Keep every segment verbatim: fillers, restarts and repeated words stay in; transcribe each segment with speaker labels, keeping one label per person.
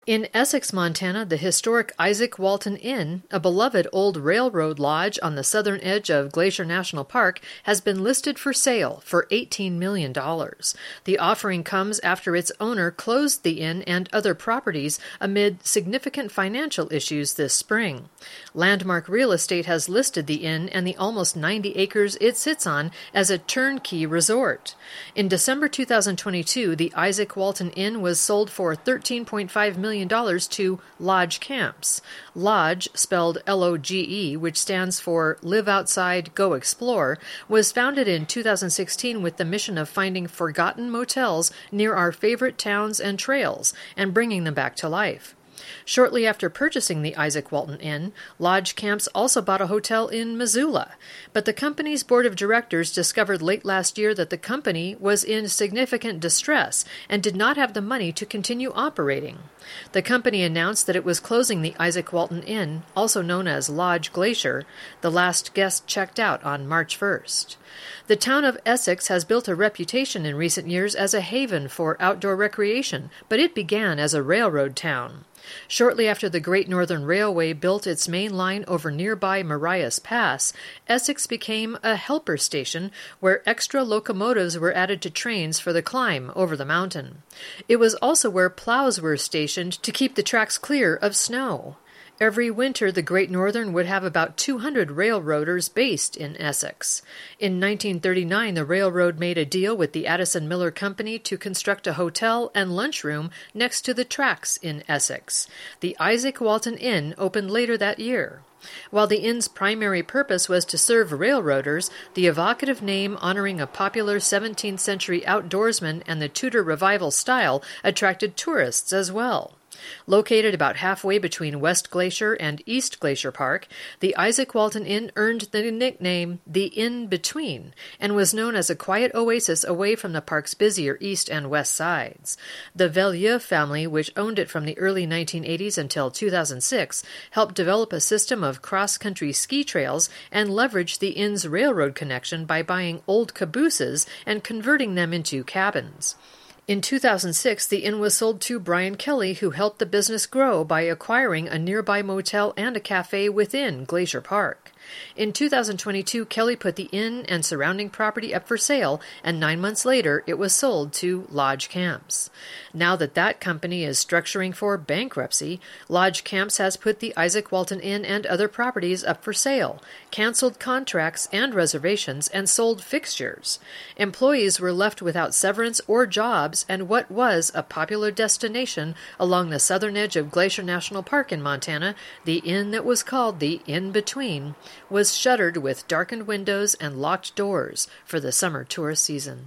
Speaker 1: In Essex, Montana, the historic Isaac Walton Inn, a beloved old railroad lodge on the southern edge of Glacier National Park, has been listed for sale for eighteen million dollars. The offering comes after its owner closed the inn and other properties amid significant financial issues this spring. Landmark Real Estate has listed the inn and the almost ninety acres it sits on as a turnkey resort. In December two thousand twenty-two, the Isaac Walton Inn was sold for thirteen point five million dollars to Lodge Camps. Lodge, spelled L O G E, which stands for Live Outside, Go Explore, was founded in two thousand sixteen with the mission of finding forgotten motels near our favorite towns and trails and bringing them back to life. Shortly after purchasing the Isaac Walton Inn, Lodge Camps also bought a hotel in Missoula, but the company's board of directors discovered late last year that the company was in significant distress and did not have the money to continue operating. The company announced that it was closing the Isaac Walton Inn, also known as Lodge Glacier. The last guest checked out on March first. The town of Essex has built a reputation in recent years as a haven for outdoor recreation, but it began as a railroad town. Shortly after the Great Northern Railway built its main line over nearby Marias Pass, Essex became a helper station where extra locomotives were added to trains for the climb over the mountain. It was also where plows were stationed to keep the tracks clear of snow. Every winter, the Great Northern would have about two hundred railroaders based in Essex. In nineteen thirty-nine, the railroad made a deal with the Addison Miller Company to construct a hotel and lunchroom next to the tracks in Essex. The Isaac Walton Inn opened later that year. While the inn's primary purpose was to serve railroaders, the evocative name honoring a popular seventeenth century outdoorsman and the Tudor Revival style attracted tourists as well. Located about halfway between West Glacier and East Glacier Park, the Isaac Walton Inn earned the nickname the In-Between and was known as a quiet oasis away from the park's busier east and west sides. The Vellieux family, which owned it from the early nineteen eighties until two thousand six, helped develop a system of cross-country ski trails and leveraged the inn's railroad connection by buying old cabooses and converting them into cabins. In two thousand six, the inn was sold to Brian Kelly, who helped the business grow by acquiring a nearby motel and a cafe within Glacier Park. In two thousand twenty-two, Kelly put the inn and surrounding property up for sale, and nine months later, it was sold to Lodge Camps. Now that that company is structuring for bankruptcy, Lodge Camps has put the Isaac Walton Inn and other properties up for sale, canceled contracts and reservations, and sold fixtures. Employees were left without severance or jobs, and what was a popular destination along the southern edge of Glacier National Park in Montana, the inn that was called the In-Between, was shuttered with darkened windows and locked doors for the summer tourist season.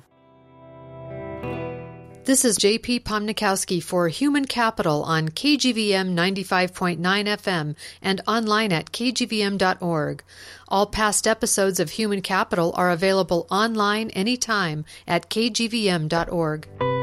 Speaker 1: This is J P Pomnikowski for Human Capital on K G V M ninety-five point nine F M and online at k g v m dot org. All past episodes of Human Capital are available online anytime at k g v m dot org.